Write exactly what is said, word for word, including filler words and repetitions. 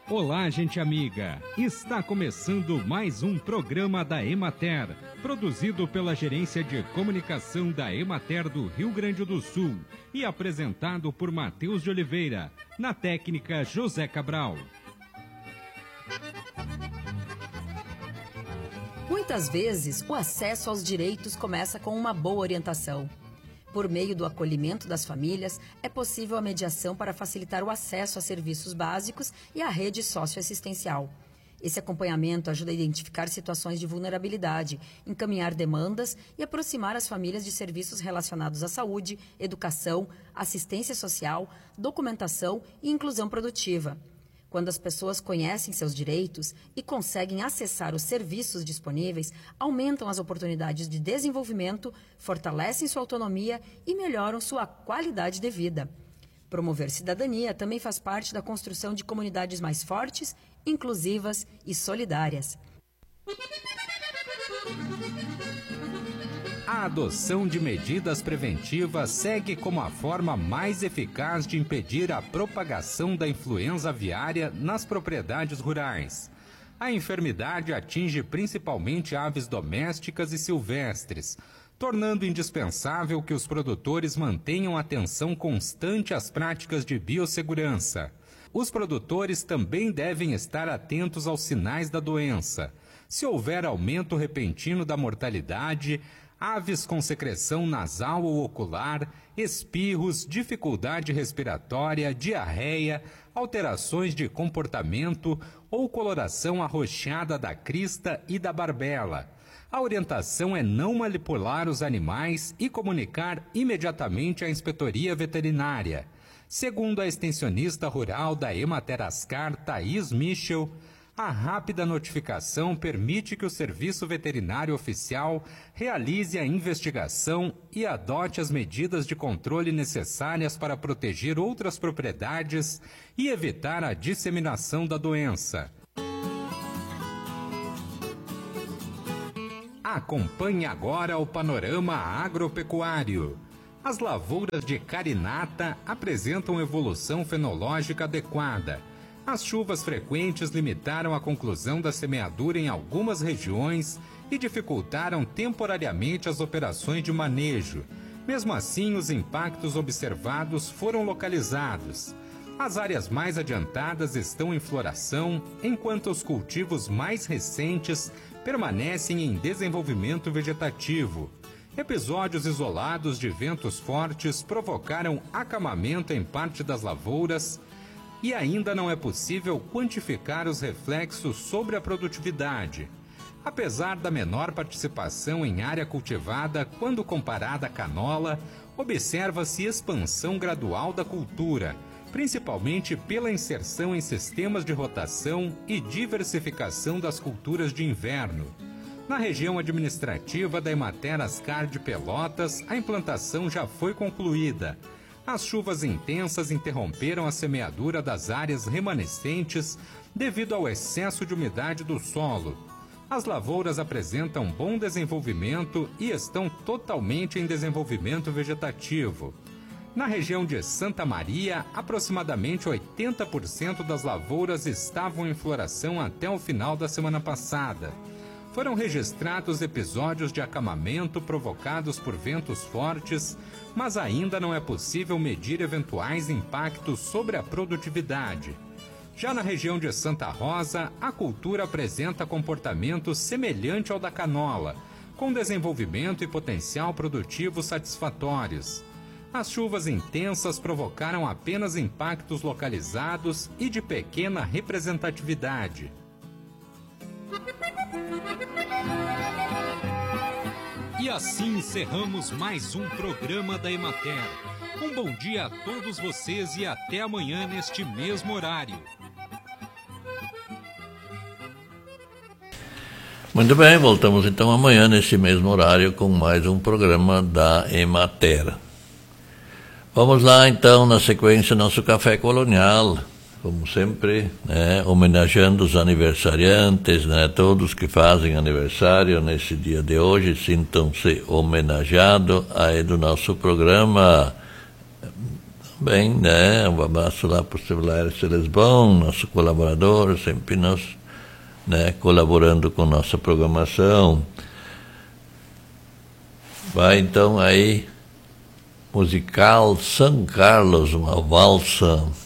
Olá, gente amiga! Está começando mais um programa da Emater, produzido pela Gerência de Comunicação da Emater do Rio Grande do Sul e apresentado por Matheus de Oliveira, na técnica José Cabral. Muitas vezes, o acesso aos direitos começa com uma boa orientação. Por meio do acolhimento das famílias, é possível a mediação para facilitar o acesso a serviços básicos e à rede socioassistencial. Esse acompanhamento ajuda a identificar situações de vulnerabilidade, encaminhar demandas e aproximar as famílias de serviços relacionados à saúde, educação, assistência social, documentação e inclusão produtiva. Quando as pessoas conhecem seus direitos e conseguem acessar os serviços disponíveis, aumentam as oportunidades de desenvolvimento, fortalecem sua autonomia e melhoram sua qualidade de vida. Promover cidadania também faz parte da construção de comunidades mais fortes, inclusivas e solidárias. A adoção de medidas preventivas segue como a forma mais eficaz de impedir a propagação da influenza aviária nas propriedades rurais. A enfermidade atinge principalmente aves domésticas e silvestres, tornando indispensável que os produtores mantenham atenção constante às práticas de biossegurança. Os produtores também devem estar atentos aos sinais da doença. Se houver aumento repentino da mortalidade, aves com secreção nasal ou ocular, espirros, dificuldade respiratória, diarreia, alterações de comportamento ou coloração arroxeada da crista e da barbela. A orientação é não manipular os animais e comunicar imediatamente à inspetoria veterinária. Segundo a extensionista rural da Emater Ascar, Thaís Michel, a rápida notificação permite que o Serviço Veterinário Oficial realize a investigação e adote as medidas de controle necessárias para proteger outras propriedades e evitar a disseminação da doença. Acompanhe agora o panorama agropecuário. As lavouras de carinata apresentam evolução fenológica adequada. As chuvas frequentes limitaram a conclusão da semeadura em algumas regiões e dificultaram temporariamente as operações de manejo. Mesmo assim, os impactos observados foram localizados. As áreas mais adiantadas estão em floração, enquanto os cultivos mais recentes permanecem em desenvolvimento vegetativo. Episódios isolados de ventos fortes provocaram acamamento em parte das lavouras, e ainda não é possível quantificar os reflexos sobre a produtividade. Apesar da menor participação em área cultivada quando comparada à canola, observa-se expansão gradual da cultura, principalmente pela inserção em sistemas de rotação e diversificação das culturas de inverno. Na região administrativa da Emater Ascar de Pelotas, a implantação já foi concluída. As chuvas intensas interromperam a semeadura das áreas remanescentes devido ao excesso de umidade do solo. As lavouras apresentam bom desenvolvimento e estão totalmente em desenvolvimento vegetativo. Na região de Santa Maria, aproximadamente oitenta por cento das lavouras estavam em floração até o final da semana passada. Foram registrados episódios de acamamento provocados por ventos fortes, mas ainda não é possível medir eventuais impactos sobre a produtividade. Já na região de Santa Rosa, a cultura apresenta comportamento semelhante ao da canola, com desenvolvimento e potencial produtivo satisfatórios. As chuvas intensas provocaram apenas impactos localizados e de pequena representatividade. E assim encerramos mais um programa da Emater. Um bom dia a todos vocês e até amanhã neste mesmo horário. Muito bem, voltamos então amanhã neste mesmo horário com mais um programa da Emater. Vamos lá então, na sequência, nosso café colonial. Como sempre, né, homenageando os aniversariantes, né, todos que fazem aniversário nesse dia de hoje, sintam-se homenageados aí do nosso programa. Bem, né? Um abraço lá para o seu Laércio Lesbão, nosso colaborador, sempre nós, né, colaborando com nossa programação. Vai então aí, musical São Carlos, uma valsa